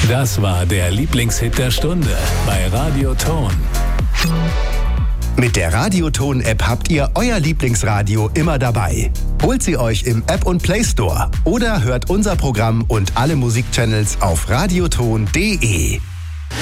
Das war der Lieblingshit der Stunde bei Radio Ton. Mit der Radio Ton-App habt ihr euer Lieblingsradio immer dabei. Holt sie euch im App- und Play Store oder hört unser Programm und alle Musikchannels auf radioton.de.